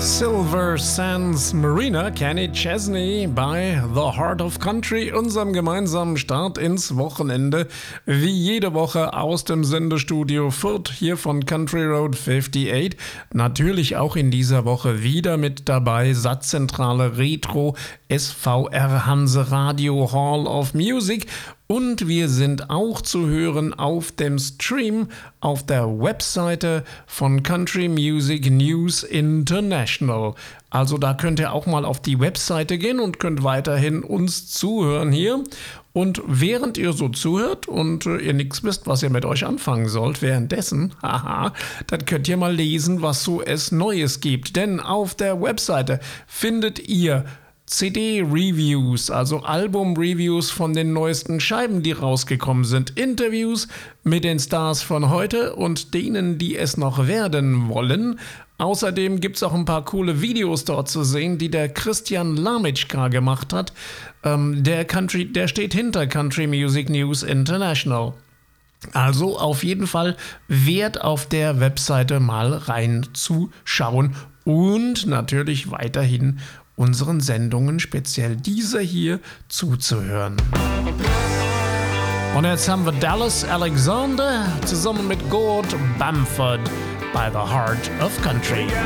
Silver Sands Marina, Kenny Chesney bei The Heart of Country, unserem gemeinsamen Start ins Wochenende. Wie jede Woche aus dem Sendestudio Fürth hier von Country Road 58. Natürlich auch in dieser Woche wieder mit dabei Satzzentrale Retro, SVR Hanse Radio Hall of Music. Und wir sind auch zu hören auf dem Stream auf der Webseite von Country Music News International. Also da könnt ihr auch mal auf die Webseite gehen und könnt weiterhin uns zuhören hier. Und während ihr so zuhört und ihr nichts wisst, was ihr mit euch anfangen sollt, währenddessen, dann könnt ihr mal lesen, was so es Neues gibt. Denn auf der Webseite findet ihr CD-Reviews, also Album-Reviews von den neuesten Scheiben, die rausgekommen sind, Interviews mit den Stars von heute und denen, die es noch werden wollen. Außerdem gibt es auch ein paar coole Videos dort zu sehen, die der Christian Lamitschka gemacht hat. Der steht hinter Country Music News International. Also auf jeden Fall wert auf der Webseite mal reinzuschauen und natürlich weiterhin unseren Sendungen, speziell dieser hier, zuzuhören. Und jetzt haben wir Dallas Alexander zusammen mit Gord Bamford bei The Heart of Country.